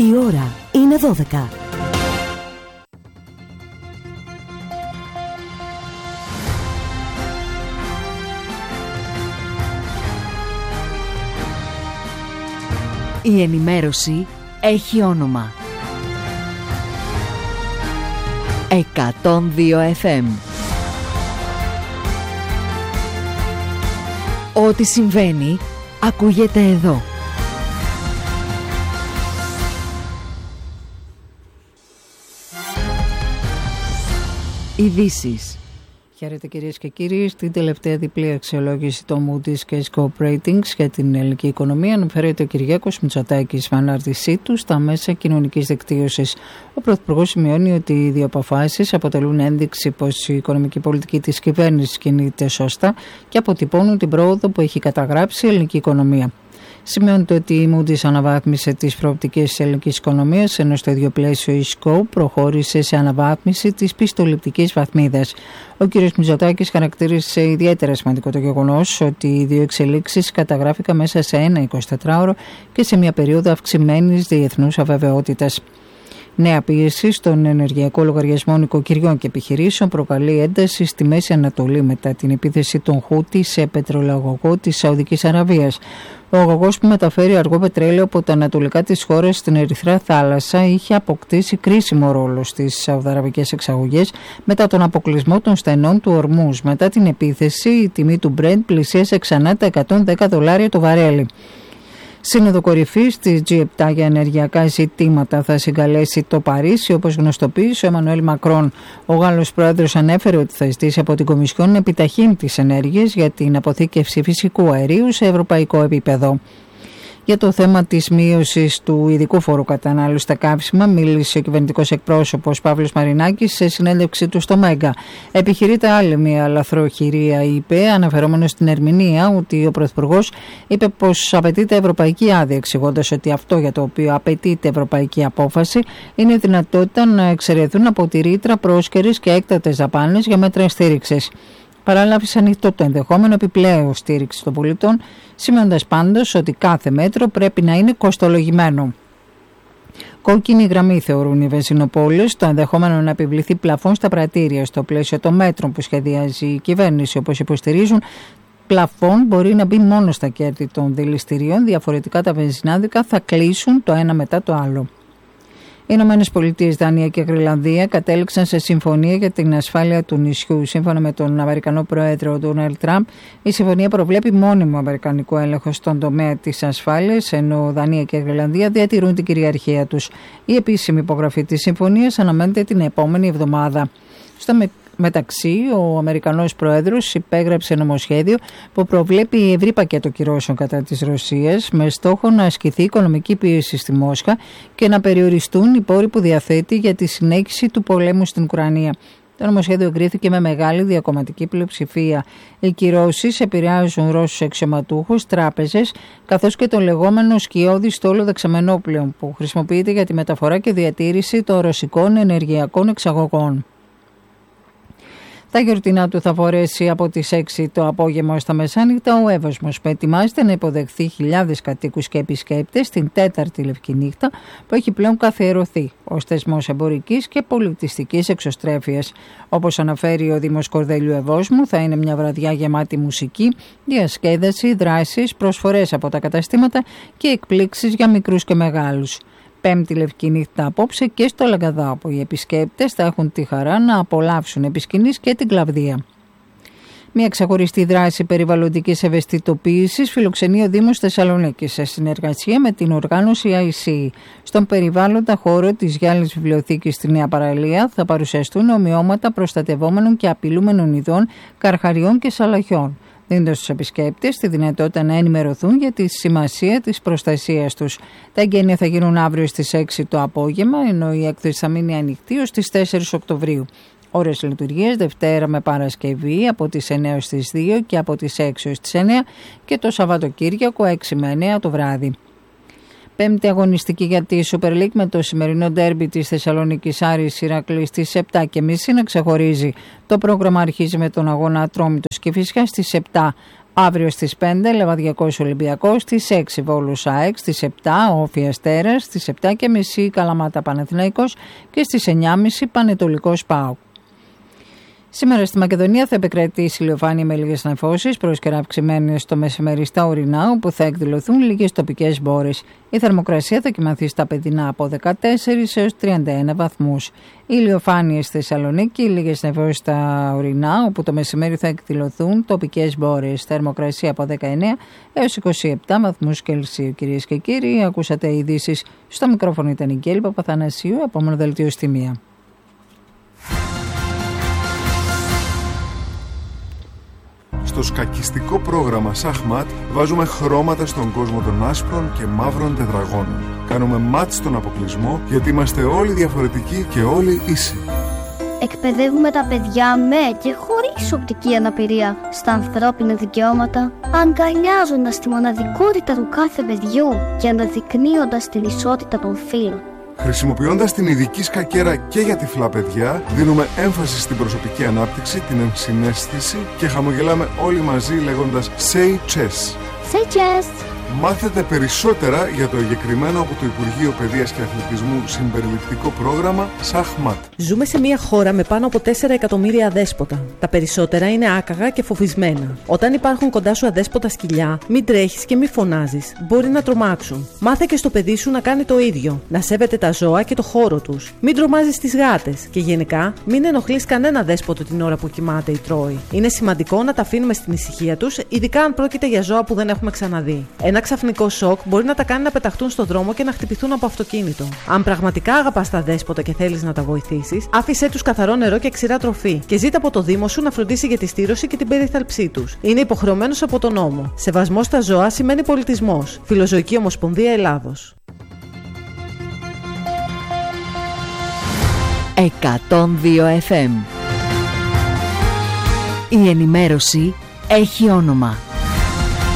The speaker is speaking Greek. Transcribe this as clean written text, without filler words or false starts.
Η ώρα είναι 12. Η ενημέρωση έχει όνομα. 102 FM. Ό,τι συμβαίνει ακούγεται εδώ. Ειδήσεις. Χαίρετε κυρίες και κύριοι. Στην τελευταία διπλή αξιολόγηση των Moody's και Scope Ratings για την ελληνική οικονομία αναφέρεται ο Κυριάκος Μητσοτάκης με ανάρτησή του στα μέσα κοινωνικής δικτύωσης. Ο Πρωθυπουργός σημειώνει ότι οι δύο αποφάσεις αποτελούν ένδειξη πως η οικονομική πολιτική της κυβέρνησης κινείται σωστά και αποτυπώνουν την πρόοδο που έχει καταγράψει η ελληνική οικονομία. Σημειώνεται ότι η Moody's αναβάθμισε τις προοπτικές της ελληνικής οικονομίας, ενώ στο ίδιο πλαίσιο η Scope προχώρησε σε αναβάθμιση της πιστοληπτικής βαθμίδας. Ο κ. Μητσοτάκης χαρακτήρισε ιδιαίτερα σημαντικό το γεγονός ότι οι δύο εξελίξεις καταγράφηκαν μέσα σε ένα 24ωρο και σε μια περίοδο αυξημένης διεθνούς αβεβαιότητας. Νέα πίεση στον ενεργειακό λογαριασμό νοικοκυριών και επιχειρήσεων προκαλεί ένταση στη Μέση Ανατολή μετά την επίθεση των Χούτι σε πετρελαγωγό της Σαουδικής Αραβίας. Ο αγωγός που μεταφέρει αργό πετρέλαιο από τα ανατολικά της χώρας στην Ερυθρά Θάλασσα είχε αποκτήσει κρίσιμο ρόλο στις σαουδαραβικές εξαγωγές μετά τον αποκλεισμό των στενών του Ορμούζ. Μετά την επίθεση, η τιμή του Brent πλησίασε ξανά τα $110 το βαρέλι. Σύνοδο κορυφής της G7 για ενεργειακά ζητήματα θα συγκαλέσει το Παρίσι, όπως γνωστοποίησε ο Εμμανουέλ Μακρόν. Ο Γάλλος πρόεδρος ανέφερε ότι θα ζητήσει από την Κομισιόν να επιταχύνει τις ενέργειες για την αποθήκευση φυσικού αερίου σε ευρωπαϊκό επίπεδο. Για το θέμα της μείωσης του ειδικού φόρου κατανάλωσης στα καύσιμα μίλησε ο κυβερνητικός εκπρόσωπος Παύλος Μαρινάκης σε συνέντευξή του στο Μέγκα. Επιχειρείται άλλη μια λαθροχειρία, είπε, αναφερόμενος στην ερμηνεία ότι ο Πρωθυπουργός είπε πως απαιτείται ευρωπαϊκή άδεια, εξηγώντας ότι αυτό για το οποίο απαιτείται ευρωπαϊκή απόφαση είναι η δυνατότητα να εξαιρεθούν από τη ρήτρα πρόσκαιρες και έκτατες δαπάνες για μέτρα στήριξης. Παράλαβε ανοιχτό το ενδεχόμενο επιπλέον στήριξη των πολιτών, σημαίνοντας πάντως ότι κάθε μέτρο πρέπει να είναι κοστολογημένο. Κόκκινη γραμμή θεωρούν οι βενζινοπόλες το ενδεχόμενο να επιβληθεί πλαφόν στα πρατήρια στο πλαίσιο των μέτρων που σχεδιάζει η κυβέρνηση. Όπως υποστηρίζουν, πλαφόν μπορεί να μπει μόνο στα κέρδη των δηληστηρίων, διαφορετικά τα βενζινάδικα θα κλείσουν το ένα μετά το άλλο. Οι ΗΠΑ, Δανία και Γροιλανδία κατέληξαν σε συμφωνία για την ασφάλεια του νησιού. Σύμφωνα με τον Αμερικανό Πρόεδρο Ντόναλντ Τραμπ, η συμφωνία προβλέπει μόνιμο αμερικανικό έλεγχο στον τομέα της ασφάλειας, ενώ Δανία και Γροιλανδία διατηρούν την κυριαρχία τους. Η επίσημη υπογραφή της συμφωνίας αναμένεται την επόμενη εβδομάδα. Στο μεταξύ, ο Αμερικανός Πρόεδρος υπέγραψε νομοσχέδιο που προβλέπει ευρύ πακέτο κυρώσεων κατά της Ρωσίας με στόχο να ασκηθεί οικονομική πίεση στη Μόσχα και να περιοριστούν οι πόροι που διαθέτει για τη συνέχιση του πολέμου στην Ουκρανία. Το νομοσχέδιο εγκρίθηκε με μεγάλη διακομματική πλειοψηφία. Οι κυρώσεις επηρεάζουν Ρώσους αξιωματούχους, τράπεζες, καθώς και το λεγόμενο σκιώδη στόλο δεξαμενόπλων που χρησιμοποιείται για τη μεταφορά και διατήρηση των ρωσικών ενεργειακών εξαγωγών. Τα γιορτινά του θα φορέσει από τις 6 το απόγευμα στα μεσάνυχτα ο Εύωσμος που ετοιμάζεται να υποδεχθεί χιλιάδες κατοίκους και επισκέπτες στην τέταρτη Λευκή Νύχτα που έχει πλέον καθιερωθεί ως θεσμός εμπορικής και πολιτιστικής εξωστρέφειας. Όπως αναφέρει ο Δήμος Κορδέλιου Ευόσμου, θα είναι μια βραδιά γεμάτη μουσική, διασκέδαση, δράσεις, προσφορές από τα καταστήματα και εκπλήξεις για μικρούς και μεγάλους. Πέμπτη Λευκή Νύχτα απόψε και στο Λαγκαδά, όπου οι επισκέπτες θα έχουν τη χαρά να απολαύσουν επί σκηνής και την κλαβδία. Μια ξεχωριστή δράση περιβαλλοντικής ευαισθητοποίησης φιλοξενεί ο Δήμος Θεσσαλονίκης σε συνεργασία με την οργάνωση IC. Στον περιβάλλοντα χώρο της Γιάλης Βιβλιοθήκης στη Νέα Παραλία θα παρουσιαστούν ομοιώματα προστατευόμενων και απειλούμενων ειδών καρχαριών και σαλαχιών, δίνοντας στους επισκέπτες τη δυνατότητα να ενημερωθούν για τη σημασία της προστασίας τους. Τα εγγένεια θα γίνουν αύριο στις 6 το απόγευμα, ενώ η έκθεση θα μείνει ανοιχτή ως τις 4 Οκτωβρίου. Ώρες λειτουργίας Δευτέρα με Παρασκευή από τις 9 ως τις 2 και από τις 6 ως τις 9 και το Σαββατοκύριακο 6 με 9 το βράδυ. Πέμπτη αγωνιστική για τη Super League με το σημερινό ντέρμπι της Θεσσαλονίκης Άρης Ηρακλής στις 7.30 να ξεχωρίζει. Το πρόγραμμα αρχίζει με τον αγώνα Ατρόμητος και Κηφισιά στις 7. Αύριο στις 5 Λεβαδιακός Ολυμπιακός, στις 6 Βόλος ΑΕΚ, στις 7 Όφη Αστέρας, στις 7.30 Καλαμάτα Παναθηναϊκός και στις 9.30 Πανετολικός ΠΑΟΚ. Σήμερα στη Μακεδονία θα επικρατήσει ηλιοφάνεια με λίγες νεφώσεις, πρόσκαιρα αυξημένες στο μεσημέρι στα ορεινά, όπου θα εκδηλωθούν λίγες τοπικές μπόρες. Η θερμοκρασία θα κυμανθεί στα παιδινά από 14 έως 31 βαθμούς. Ηλιοφάνειες στη Θεσσαλονίκη, λίγες νεφώσεις στα ορεινά, όπου το μεσημέρι θα εκδηλωθούν τοπικές μπόρες. Θερμοκρασία από 19 έως 27 βαθμούς Κελσίου. Κυρίες και κύριοι, ακούσατε ειδήσεις. Στο μικρόφωνο ήταν η Γκέλη Παπαθανασίου, επόμενο δελτίο στη 1. Στο σκακιστικό πρόγραμμα Σαχμάτ βάζουμε χρώματα στον κόσμο των άσπρων και μαύρων τετραγώνων. Κάνουμε μάτ στον αποκλεισμό γιατί είμαστε όλοι διαφορετικοί και όλοι ίσοι. Εκπαιδεύουμε τα παιδιά με και χωρίς οπτική αναπηρία στα ανθρώπινα δικαιώματα, αγκαλιάζοντας τη μοναδικότητα του κάθε παιδιού και αναδεικνύοντας την ισότητα των φύλων. Χρησιμοποιώντας την ειδική σκακέρα και για τυφλά παιδιά, δίνουμε έμφαση στην προσωπική ανάπτυξη, την ενσυναίσθηση και χαμογελάμε όλοι μαζί λέγοντας Say Chess. Say Chess! Μάθετε περισσότερα για το εγκεκριμένο από το Υπουργείο Παιδείας και Αθλητισμού συμπεριληπτικό πρόγραμμα Σαχμάτ. Ζούμε σε μια χώρα με πάνω από 4 εκατομμύρια αδέσποτα. Τα περισσότερα είναι άκαγα και φοβισμένα. Όταν υπάρχουν κοντά σου αδέσποτα σκυλιά, μην τρέχεις και μην φωνάζεις. Μπορεί να τρομάξουν. Μάθε και στο παιδί σου να κάνει το ίδιο. Να σέβεται τα ζώα και το χώρο τους. Μην τρομάζεις τις γάτες. Και γενικά, μην ενοχλείς κανένα δέσποτο την ώρα που κοιμάται ή τρώει. Είναι σημαντικό να τα αφήνουμε στην ησυχία τους, ειδικά αν πρόκειται για ζώα που δεν έχουμε ξαναδεί. Ένα ξαφνικό σοκ μπορεί να τα κάνει να πεταχτούν στον δρόμο και να χτυπηθούν από αυτοκίνητο. Αν πραγματικά αγαπάς τα δέσποτα και θέλεις να τα βοηθήσεις, άφησέ τους καθαρό νερό και ξηρά τροφή και ζήτα από το Δήμο σου να φροντίσει για τη στήρωση και την περίθαλψή τους. Είναι υποχρεωμένος από τον νόμο. Σεβασμός στα ζώα σημαίνει πολιτισμός. Φιλοζωική Ομοσπονδία Ελλάδος. 102 FM. Η ενημέρωση έχει όνομα.